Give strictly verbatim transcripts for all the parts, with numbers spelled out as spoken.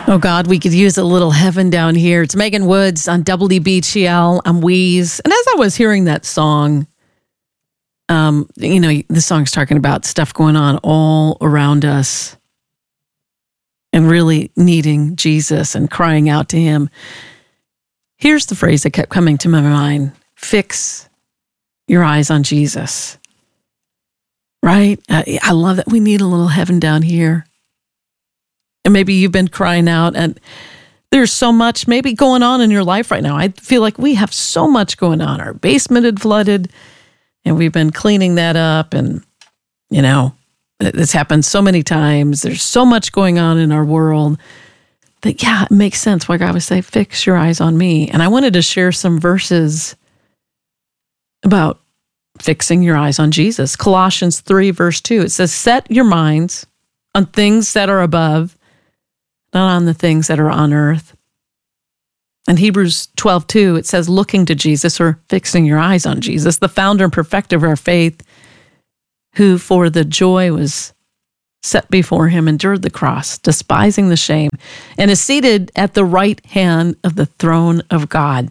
Oh, God, we could use a little heaven down here. It's Megan Woods on W B G L. I'm Wheeze. And as I was hearing that song, um, you know, the song's talking about stuff going on all around us and really needing Jesus and crying out to him. Here's the phrase that kept coming to my mind. Fix your eyes on Jesus. Right? I, I love that we need a little heaven down here. And maybe you've been crying out and there's so much maybe going on in your life right now. I feel like we have so much going on. Our basement had flooded and we've been cleaning that up. And, you know, it's happened so many times. There's so much going on in our world that, yeah, it makes sense why God would say, fix your eyes on me. And I wanted to share some verses about fixing your eyes on Jesus. Colossians three, verse two, it says, set your minds on things that are above, not on the things that are on earth. In Hebrews twelve two, it says, looking to Jesus, or fixing your eyes on Jesus, the founder and perfecter of our faith, who for the joy was set before him endured the cross, despising the shame, and is seated at the right hand of the throne of God.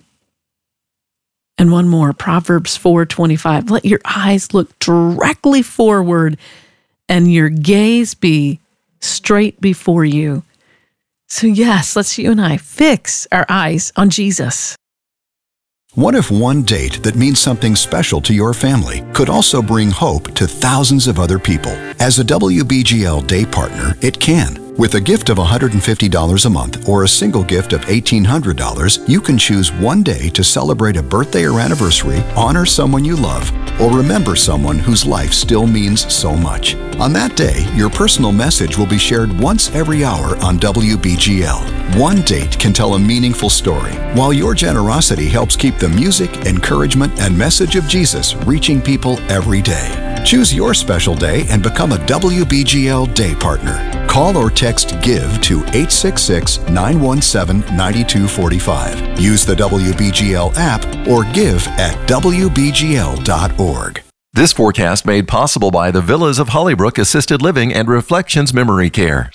And one more, Proverbs four twenty-five, let your eyes look directly forward and your gaze be straight before you. So yes, let's you and I fix our eyes on Jesus. What if one date that means something special to your family could also bring hope to thousands of other people? As a W B G L day partner, it can. With a gift of one hundred fifty dollars a month or a single gift of eighteen hundred dollars, you can choose one day to celebrate a birthday or anniversary, honor someone you love, or remember someone whose life still means so much. On that day, your personal message will be shared once every hour on W B G L. One date can tell a meaningful story, while your generosity helps keep the music, encouragement, and message of Jesus reaching people every day. Choose your special day and become a W B G L day partner. Call or text GIVE to eight six six, nine one seven, nine two four five. Use the W B G L app or give at W B G L dot org. This forecast made possible by the Villas of Hollybrook Assisted Living and Reflections Memory Care.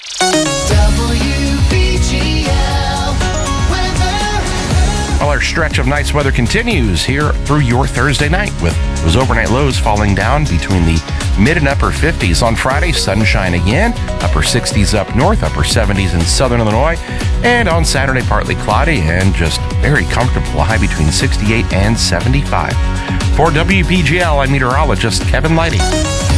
Well, our stretch of nice weather continues here through your Thursday night with those overnight lows falling down between the mid and upper fifties. On Friday, sunshine again, upper sixties up north, upper seventies in southern Illinois. And on Saturday, partly cloudy and just very comfortable, a high between sixty-eight and seventy-five. For W B G L, I'm meteorologist Kevin Lighty.